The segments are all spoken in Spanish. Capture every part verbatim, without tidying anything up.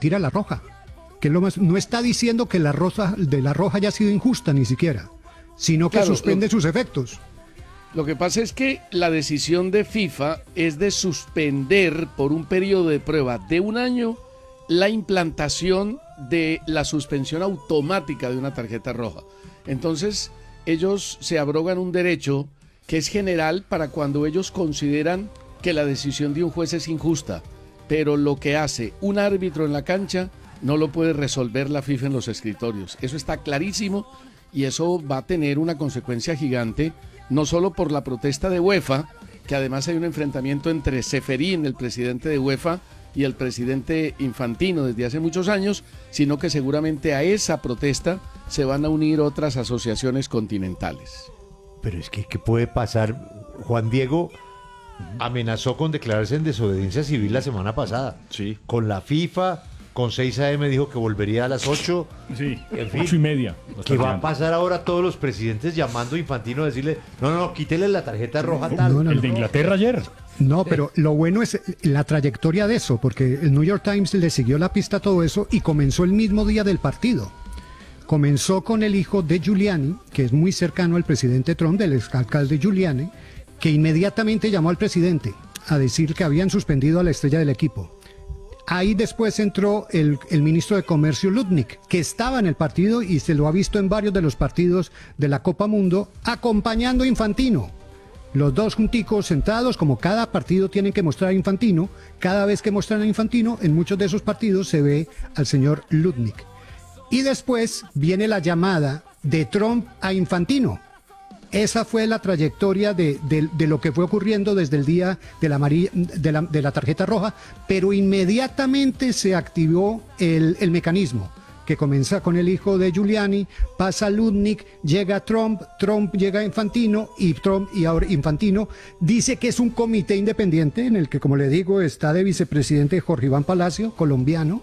retira la roja. Que lo más, no está diciendo que la roja, de la roja haya sido injusta ni siquiera, sino que claro, suspende lo, sus efectos. Lo que pasa es que la decisión de FIFA es de suspender por un periodo de prueba de un año la implantación de la suspensión automática de una tarjeta roja. Entonces, ellos se abrogan un derecho que es general para cuando ellos consideran que la decisión de un juez es injusta, pero lo que hace un árbitro en la cancha no lo puede resolver la FIFA en los escritorios. Eso está clarísimo y eso va a tener una consecuencia gigante, no solo por la protesta de UEFA, que además hay un enfrentamiento entre Ceferín, el presidente de UEFA, y el presidente Infantino desde hace muchos años, sino que seguramente a esa protesta se van a unir otras asociaciones continentales. Pero es que, ¿qué puede pasar? Juan Diego amenazó con declararse en desobediencia civil la semana pasada. Sí. Con la FIFA, con seis a eme dijo que volvería a las ocho. Sí, en fin, ocho y media. ¿Qué va a pasar ahora todos los presidentes llamando a Infantino a decirle, no, no, no, quítele la tarjeta roja tal? No, no, el no. de Inglaterra ayer. No, pero lo bueno es la trayectoria de eso, porque el New York Times le siguió la pista a todo eso y comenzó el mismo día del partido. Comenzó con el hijo de Giuliani, que es muy cercano al presidente Trump, del exalcalde Giuliani, que inmediatamente llamó al presidente a decir que habían suspendido a la estrella del equipo. Ahí después entró el, el ministro de Comercio Lutnick, que estaba en el partido y se lo ha visto en varios de los partidos de la Copa Mundo, acompañando a Infantino. Los dos junticos sentados, como cada partido tienen que mostrar a Infantino, cada vez que muestran a Infantino, en muchos de esos partidos se ve al señor Lutnick. Y después viene la llamada de Trump a Infantino. Esa fue la trayectoria de, de, de lo que fue ocurriendo desde el día de la, amarilla, de la, de la tarjeta roja, pero inmediatamente se activó el, el mecanismo, que comienza con el hijo de Giuliani, pasa Lutnick, llega Trump, Trump llega a Infantino y Trump y ahora Infantino dice que es un comité independiente en el que, como le digo, está de vicepresidente Jorge Iván Palacio, colombiano.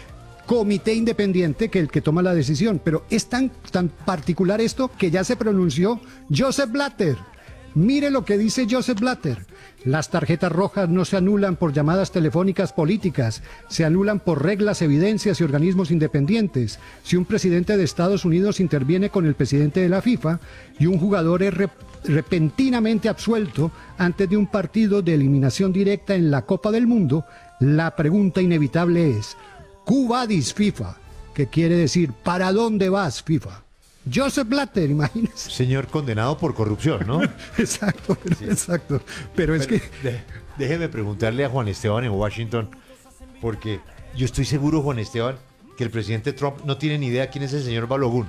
Comité independiente que el que toma la decisión, pero es tan, tan particular esto que ya se pronunció Joseph Blatter. Mire lo que dice Joseph Blatter. Las tarjetas rojas no se anulan por llamadas telefónicas políticas, se anulan por reglas, evidencias y organismos independientes. Si un presidente de Estados Unidos interviene con el presidente de la FIFA y un jugador es rep- repentinamente absuelto antes de un partido de eliminación directa en la Copa del Mundo, la pregunta inevitable es: ¿Quo vadis FIFA? Que quiere decir, ¿para dónde vas, FIFA? Joseph Blatter, imagínese. Señor condenado por corrupción, ¿no? Exacto, pero, sí. exacto. Pero es pero, que... De, déjeme preguntarle a Juan Esteban en Washington, porque yo estoy seguro, Juan Esteban, que el presidente Trump no tiene ni idea quién es el señor Balogun.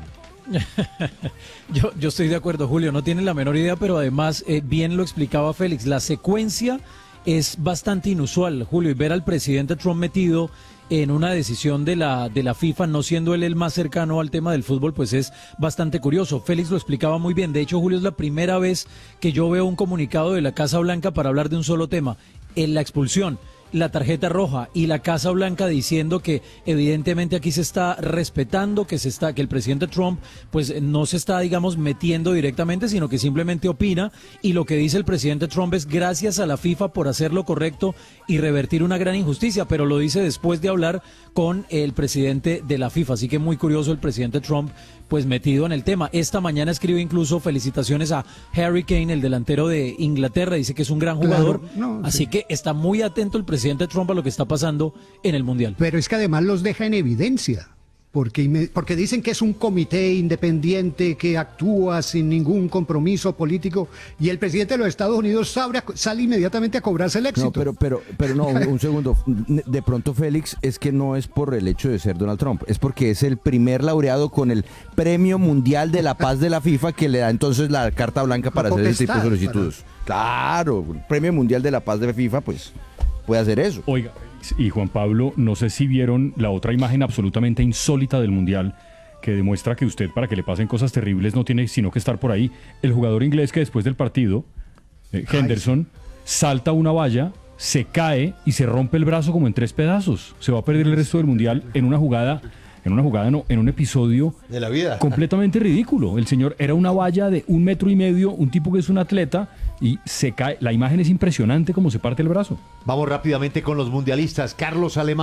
yo, yo estoy de acuerdo, Julio, no tiene la menor idea, pero además, eh, bien lo explicaba Félix, la secuencia es bastante inusual, Julio, y ver al presidente Trump metido en una decisión de la, de la FIFA, no siendo él el más cercano al tema del fútbol, pues es bastante curioso. Félix lo explicaba muy bien. De hecho, Julio, es la primera vez que yo veo un comunicado de la Casa Blanca para hablar de un solo tema, en la expulsión, la tarjeta roja, y la Casa Blanca diciendo que evidentemente aquí se está respetando, que se está, que el presidente Trump pues no se está, digamos, metiendo directamente, sino que simplemente opina, y lo que dice el presidente Trump es gracias a la FIFA por hacer lo correcto y revertir una gran injusticia, pero lo dice después de hablar con el presidente de la FIFA, así que muy curioso el presidente Trump pues metido en el tema. Esta mañana escribe incluso felicitaciones a Harry Kane, el delantero de Inglaterra, dice que es un gran jugador, claro, no, así sí. que está muy atento el presidente Trump a lo que está pasando en el Mundial. Pero es que además los deja en evidencia, porque, porque dicen que es un comité independiente que actúa sin ningún compromiso político, y el presidente de los Estados Unidos sabe, sale inmediatamente a cobrarse el éxito. No, pero, pero, pero no, un, un segundo. De pronto, Félix, es que no es por el hecho de ser Donald Trump, es porque es el primer laureado con el Premio Mundial de la Paz de la FIFA, que le da entonces la carta blanca para hacer ese tipo de solicitudes. Para... Claro, el Premio Mundial de la Paz de la FIFA, pues puede hacer eso. Oiga, y Juan Pablo, no sé si vieron la otra imagen absolutamente insólita del Mundial, que demuestra que usted, para que le pasen cosas terribles, no tiene sino que estar por ahí. El jugador inglés que después del partido, eh, Henderson, salta una valla, se cae y se rompe el brazo como en tres pedazos. Se va a perder el resto del Mundial en una jugada... En una jugada, no, en un episodio de la vida completamente ridículo. El señor era una valla de un metro y medio, un tipo que es un atleta, y se cae. La imagen es impresionante como se parte el brazo. Vamos rápidamente con los mundialistas. Carlos Alemán,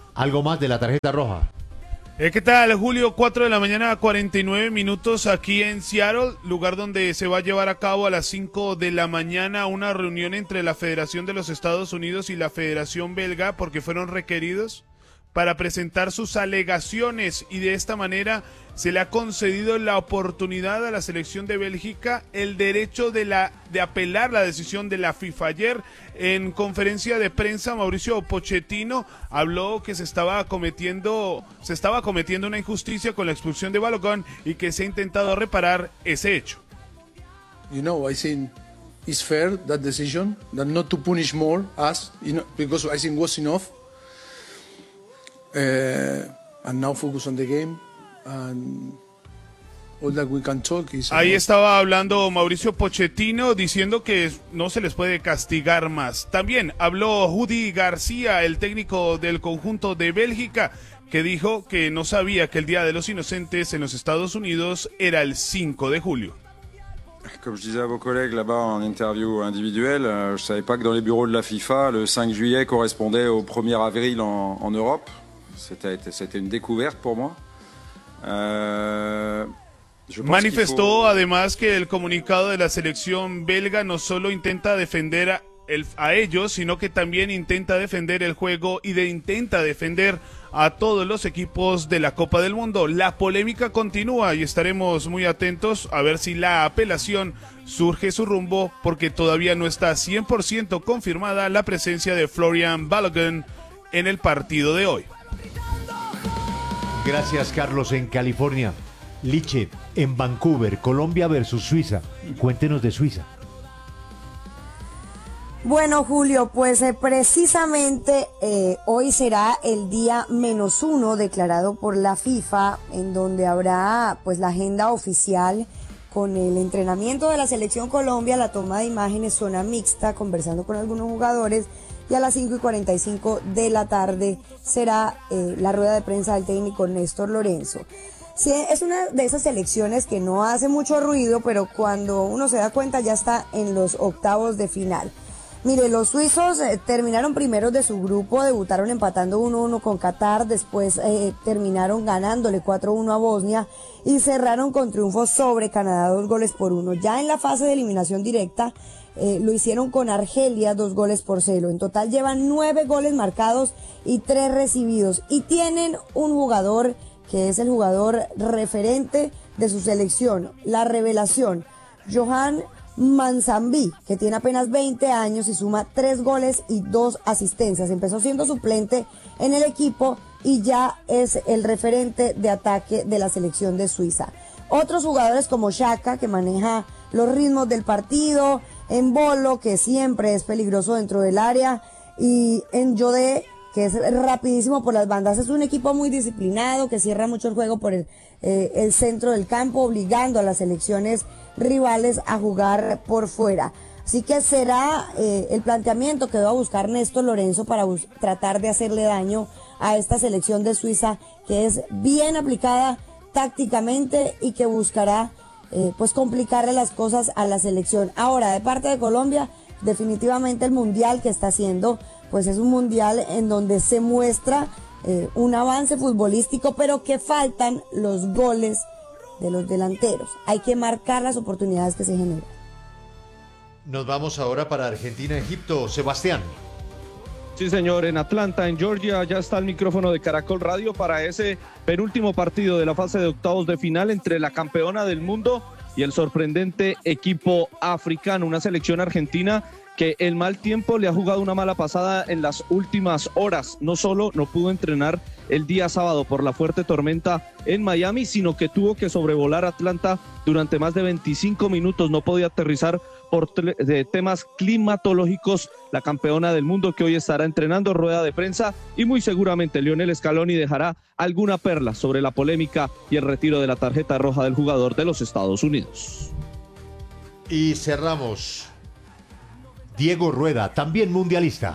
Algo más de la tarjeta roja. Eh, ¿Qué tal, Julio? cuatro de la mañana, cuarenta y nueve minutos aquí en Seattle, lugar donde se va a llevar a cabo a las cinco de la mañana una reunión entre la Federación de los Estados Unidos y la Federación Belga, porque fueron requeridos para presentar sus alegaciones, y de esta manera se le ha concedido la oportunidad a la selección de Bélgica el derecho de la de apelar la decisión de la FIFA. Ayer en conferencia de prensa Mauricio Pochettino habló que se estaba cometiendo se estaba cometiendo una injusticia con la expulsión de Balogun y que se ha intentado reparar ese hecho. You know, I think it's fair that decision, that not to punish more us, you know, because I think was enough. Uh, and now focus on the game, and all that we can talk is Ahí about... estaba hablando Mauricio Pochettino diciendo que no se les puede castigar más. También habló Rudi García, el técnico del conjunto de Bélgica, que dijo que no sabía que el Día de los Inocentes en los Estados Unidos era el cinco de julio. Comme je disais à vos collègues là-bas en interview individuelle, euh, je savais pas que dans les bureaux de la FIFA, le cinq juillet correspondait au premier avril en, en Europe. C'était, c'était une découverte pour moi. Euh, Manifestó además que el comunicado de la selección belga no solo intenta defender a, el, a ellos, sino que también intenta defender el juego y de, intenta defender a todos los equipos de la Copa del Mundo. La polémica continúa y estaremos muy atentos a ver si la apelación surge su rumbo, porque todavía no está cien por ciento confirmada la presencia de Florian Balogun en el partido de hoy. Gracias, Carlos, en California. Liche, en Vancouver, Colombia versus Suiza. Cuéntenos de Suiza. Bueno, Julio, pues eh, precisamente eh, hoy será el día menos uno declarado por la FIFA, en donde habrá pues la agenda oficial con el entrenamiento de la selección Colombia, la toma de imágenes, zona mixta, conversando con algunos jugadores, y a las cinco y cuarenta y cinco de la tarde será eh, la rueda de prensa del técnico Néstor Lorenzo. Sí, es una de esas selecciones que no hace mucho ruido, pero cuando uno se da cuenta ya está en los octavos de final. Mire, los suizos eh, terminaron primeros de su grupo, debutaron empatando uno a uno con Qatar, después eh, terminaron ganándole cuatro a uno a Bosnia y cerraron con triunfo sobre Canadá dos goles por uno. Ya en la fase de eliminación directa eh, lo hicieron con Argelia dos goles por cero. En total llevan nueve goles marcados y tres recibidos, y tienen un jugador que es el jugador referente de su selección, la revelación, Johan Manzambi, que tiene apenas veinte años y suma tres goles y dos asistencias. Empezó siendo suplente en el equipo y ya es el referente de ataque de la selección de Suiza. Otros jugadores como Xhaka, que maneja los ritmos del partido, Embolo, que siempre es peligroso dentro del área, y N'Jode, que es rapidísimo por las bandas. Es un equipo muy disciplinado, que cierra mucho el juego por el, eh, el centro del campo, obligando a las selecciones rivales a jugar por fuera. Así que será eh, el planteamiento que va a buscar Néstor Lorenzo para bus- tratar de hacerle daño a esta selección de Suiza, que es bien aplicada tácticamente y que buscará eh, pues complicarle las cosas a la selección. Ahora, de parte de Colombia, definitivamente el mundial que está haciendo, pues es un mundial en donde se muestra eh, un avance futbolístico, pero que faltan los goles de los delanteros. Hay que marcar las oportunidades que se generan. Nos vamos ahora para Argentina, Egipto. Sebastián. Sí, señor, en Atlanta, en Georgia, ya está el micrófono de Caracol Radio para ese penúltimo partido de la fase de octavos de final entre la campeona del mundo y el sorprendente equipo africano, una selección argentina que el mal tiempo le ha jugado una mala pasada en las últimas horas. No solo no pudo entrenar el día sábado por la fuerte tormenta en Miami, sino que tuvo que sobrevolar Atlanta durante más de veinticinco minutos. No podía aterrizar por de temas climatológicos. La campeona del mundo, que hoy estará entrenando, rueda de prensa, y muy seguramente Lionel Scaloni dejará alguna perla sobre la polémica y el retiro de la tarjeta roja del jugador de los Estados Unidos. Y cerramos. Diego Rueda, también mundialista.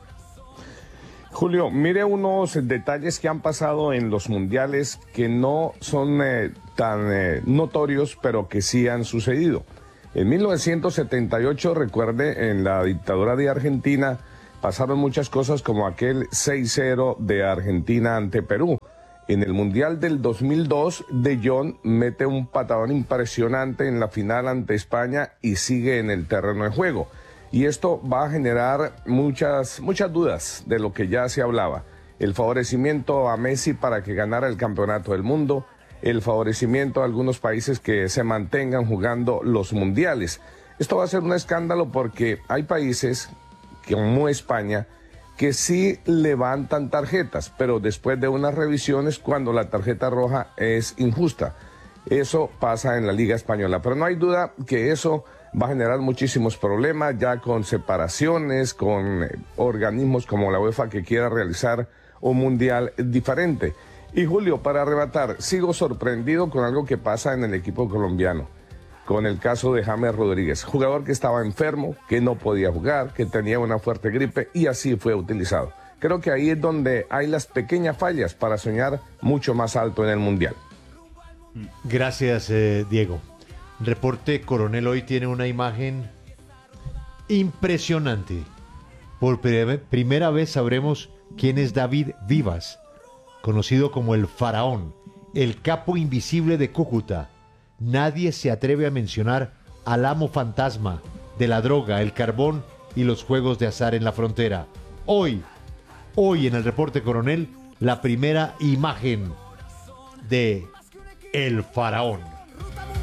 Julio, mire unos detalles que han pasado en los mundiales que no son eh, tan eh, notorios, pero que sí han sucedido. En mil novecientos setenta y ocho, recuerde, en la dictadura de Argentina, pasaron muchas cosas como aquel seis cero de Argentina ante Perú. En el Mundial del dos mil dos, De Jong mete un patadón impresionante en la final ante España y sigue en el terreno de juego. Y esto va a generar muchas, muchas dudas de lo que ya se hablaba. El favorecimiento a Messi para que ganara el campeonato del mundo, el favorecimiento a algunos países que se mantengan jugando los mundiales. Esto va a ser un escándalo porque hay países como España que sí levantan tarjetas, pero después de unas revisiones cuando la tarjeta roja es injusta. Eso pasa en la Liga Española, pero no hay duda que eso va a generar muchísimos problemas, ya con separaciones, con eh, organismos como la UEFA que quiera realizar un mundial diferente. Y Julio, para arrebatar, sigo sorprendido con algo que pasa en el equipo colombiano, con el caso de James Rodríguez, jugador que estaba enfermo, que no podía jugar, que tenía una fuerte gripe y así fue utilizado. Creo que ahí es donde hay las pequeñas fallas para soñar mucho más alto en el Mundial. Gracias, eh, Diego. Reporte Coronel hoy tiene una imagen impresionante. Por pre- primera vez sabremos quién es David Vivas, conocido como el Faraón, el capo invisible de Cúcuta. Nadie se atreve a mencionar al amo fantasma de la droga, el carbón y los juegos de azar en la frontera. Hoy, hoy en el Reporte Coronel, la primera imagen de El Faraón.